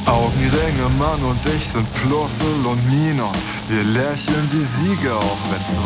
Augenringe, Mann und ich sind Plussel und Minor. Wir lächeln wie Sieger, auch wenn's